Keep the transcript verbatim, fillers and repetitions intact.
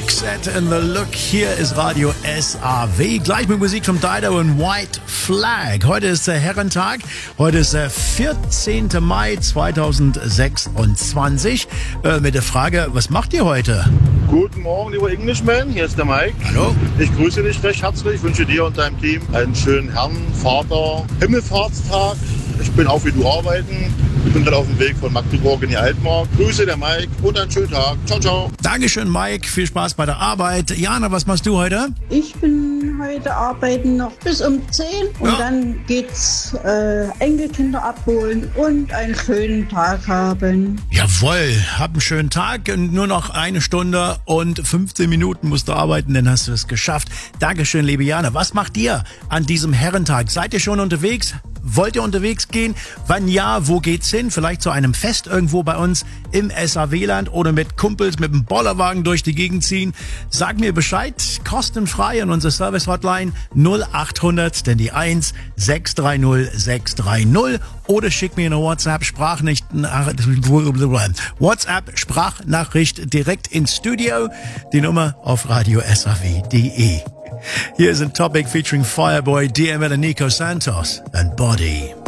Roxette in the Look. Hier ist Radio S A W. Gleich mit Musik von Dido und White Flag. Heute ist der Herrentag. Heute ist der vierzehnten Mai zweitausendsechsundzwanzig. Äh, mit der Frage, was macht ihr heute? Guten Morgen, lieber Englishman. Hier ist der Mike. Hallo. Ich grüße dich recht herzlich. Ich wünsche dir und deinem Team einen schönen Herrn, Vater, Himmelfahrtstag. Ich bin auch wie du arbeiten. Ich bin gerade auf dem Weg von Magdeburg in die Altmark. Grüße der Mike und einen schönen Tag. Ciao, ciao. Dankeschön, Mike. Viel Spaß bei der Arbeit. Jana, was machst du heute? Ich bin heute arbeiten noch bis um zehn und Ja. dann geht's äh, Enkelkinder abholen und einen schönen Tag haben. Jawohl, hab einen schönen Tag. Und nur noch eine Stunde und fünfzehn Minuten musst du arbeiten, dann hast du es geschafft. Dankeschön, liebe Jana. Was macht ihr an diesem Herrentag? Seid ihr schon unterwegs? Wollt ihr unterwegs gehen? Wann ja, wo geht's hin? Vielleicht zu einem Fest irgendwo bei uns im S A W-Land oder mit Kumpels mit dem Bollerwagen durch die Gegend ziehen? Sag mir Bescheid, kostenfrei an unsere Service-Hotline null achthundert, denn die eins sechs drei null sechs drei null oder schick mir eine WhatsApp-Sprachnachricht WhatsApp-Sprachnachricht direkt ins Studio. Die Nummer auf radio S A W punkt de. Hier ist ein Topic featuring Fireboy, D M L und Nico Santos and Body.